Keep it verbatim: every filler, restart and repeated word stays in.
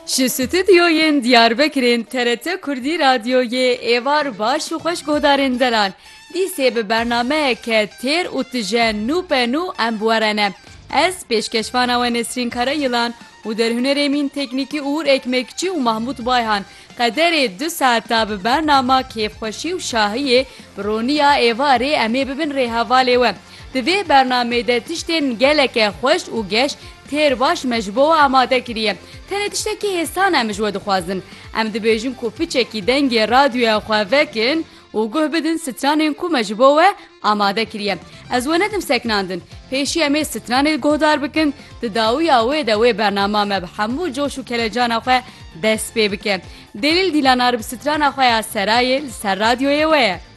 Ji stüdyoyên Diyarbekirên T R T Kurdî Radyoyê êvar baş û xweş guhdarên Delan. Dîsê bi bernameyeke têr û tije nû pe nû em biwerene. Ez pêşkeşvana we Nesrîn Karayılan û derhunerê min teknîkî Uğur Ekmekçi û Mahmud Bayhan. Qederê du saeta bi bernama kêfxweşî û şahiyê bi roniya êvarê em ê bibin rêhevalê we. Di vê bernamê de tiştên geleke xweş û geş têr baş me ji bo we amade kiriye. Tenê tiştekî hêsan em ji we dixwazin. Em dibêjin ku piçekî dengê radyoya xwe vekin û guh bidin stranên ku me ji bo we amade kiriye. Ez we nedim seknandin. Pêşî em ê stranê guhdar bikin, di dawiya wê de wê bernama me bi hemû coş û kelecana xwe dest pê bike. Delîl dîlanar bi strana xwe ya Serayê li ser radyoyê we ye.